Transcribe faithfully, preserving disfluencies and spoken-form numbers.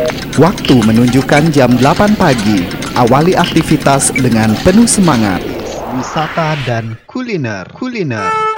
Waktu menunjukkan jam delapan pagi. Awali aktivitas dengan penuh semangat. Wisata dan kuliner. Kuliner.